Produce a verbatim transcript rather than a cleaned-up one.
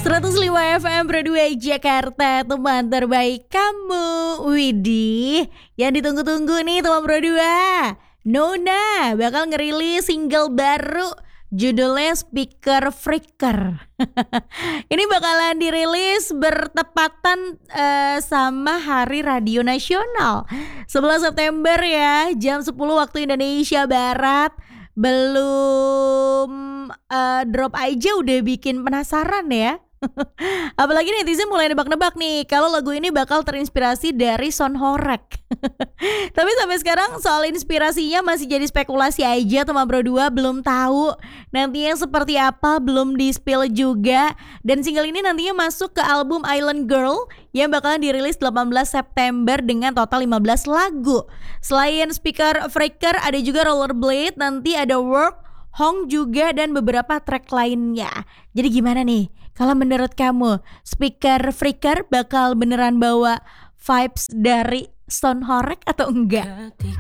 seratus lima F M Broadway Jakarta, teman terbaik kamu. Widih, yang ditunggu-tunggu nih teman Broadway, Nona bakal ngerilis single baru judulnya Speaker Freaker. Ini bakalan dirilis bertepatan uh, sama Hari Radio Nasional sebelas September ya, jam sepuluh waktu Indonesia Barat. Belum uh, drop aja udah bikin penasaran ya. Apalagi netizen mulai nebak-nebak nih kalau lagu ini bakal terinspirasi dari Son Horek. Tapi sampai sekarang soal inspirasinya masih jadi spekulasi aja teman Bro dua, belum tahu nantinya seperti apa, belum di-spill juga. Dan single ini nantinya masuk ke album Island Girl yang bakalan dirilis delapan belas September dengan total lima belas lagu. Selain Speaker Freaker ada juga Rollerblade, nanti ada Work, Hong juga, dan beberapa track lainnya. Jadi gimana nih kalau menurut kamu Speaker Freaker bakal beneran bawa vibes dari Son Horek atau enggak?